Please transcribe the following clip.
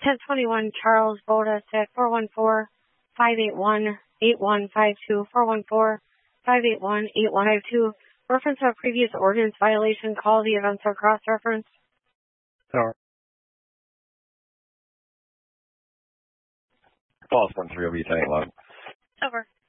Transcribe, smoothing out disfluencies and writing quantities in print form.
1021 Charles Bodas at 414-581-8152, 414-581-8152. Reference to a previous ordinance violation. Call the events are cross-referenced. Over. False 1-3 will be 10-11. Over.